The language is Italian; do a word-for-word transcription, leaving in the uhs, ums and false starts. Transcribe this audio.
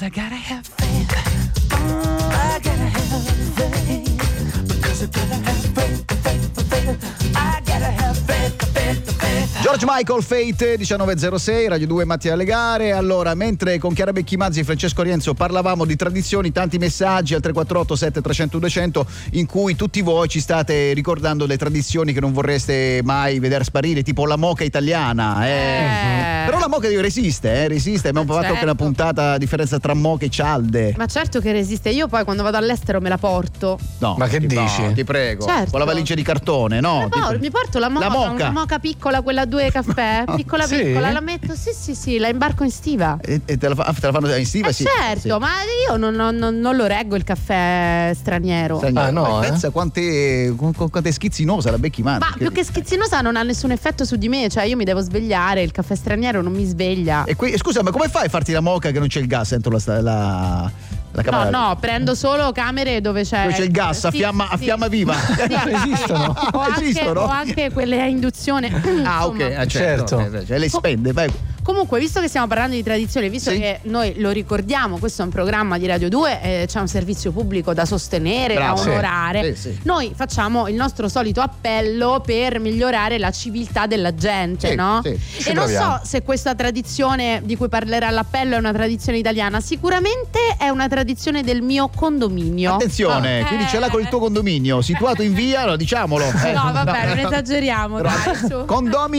Because I gotta have faith. I gotta have faith. Because I gotta have faith, faith, faith. I gotta have faith, faith, faith. George Michael, Fate, diciannove e zero sei, Radio due Mattia alle Gare. Allora, mentre con Chiara Becchimazzi e Francesco Rienzo parlavamo di tradizioni, tanti messaggi al tre quattro otto sette tre zero zero due zero zero in cui tutti voi ci state ricordando le tradizioni che non vorreste mai vedere sparire, tipo la moka italiana. Eh. Eh. Però la moka resiste, eh, resiste. Abbiamo Ma fatto certo. anche una puntata a differenza tra moka e cialde. Ma certo che resiste. Io poi quando vado all'estero me la porto. No, Ma che ti- dici? no, ti prego. Certo. Con la valigia di cartone, no? Mi por- Ti- mi porto la moca, La moka. una moca piccola, quella a due caffè, piccola Sì? piccola, la metto, sì sì sì, la imbarco in stiva. E, e te, la fa- te la fanno in stiva? Eh sì. certo, Sì. ma io non, non- non- non lo reggo il caffè straniero. Straniero. Ah, no, Ma eh? pensa quante, qu- qu- quante è schizzinosa la Becchimazzi. Ma più che schizzinosa non ha nessun effetto su di me, cioè io mi devo svegliare, il caffè straniero non mi sveglia. E qui, scusa, ma come fai a farti la moka che non c'è il gas dentro la, sta- la, la No, camera? no, prendo solo camere dove c'è Dove c'è il gas a Sì, fiamma, a sì. fiamma viva. Esistono? O anche, Esistono? o anche quelle a induzione. Ah, ok, Insomma. ah, certo. Certo. Eh, cioè, lei spende, vai. Comunque, visto che stiamo parlando di tradizione, visto Sì. che noi lo ricordiamo, questo è un programma di Radio due, eh, c'è un servizio pubblico da sostenere, Bravo. da Sì. onorare. Sì, sì. Noi facciamo il nostro solito appello per migliorare la civiltà della gente, Sì, no? sì. E Ci non proviamo. so se questa tradizione di cui parlerà l'appello è una tradizione italiana, sicuramente è una tradizione del mio condominio. Attenzione, Ah. quindi ce l'ha con il tuo condominio, situato in via, no, diciamolo. Eh, No, vabbè, non esageriamo, dai, su. Condomini